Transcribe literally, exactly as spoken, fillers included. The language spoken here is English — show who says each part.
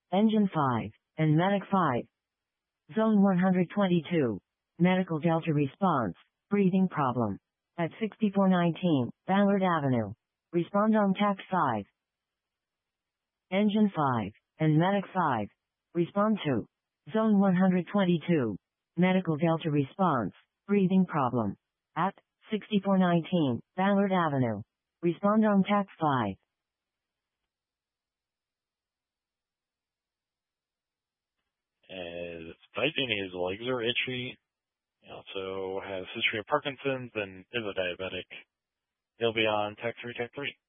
Speaker 1: Engine five, and Medic five. Zone one hundred twenty-two. Medical Delta response. Breathing problem. At sixty-four nineteen, Ballard Avenue. Respond on Tac five. Engine five, and Medic five. Respond to. Zone one hundred twenty-two. Medical Delta response. Breathing problem. At sixty-four nineteen, Ballard Avenue. Respond on Tac five.
Speaker 2: As typing, his legs are itchy. He also has history of Parkinson's and is a diabetic. He'll be on Tech three, Tech three.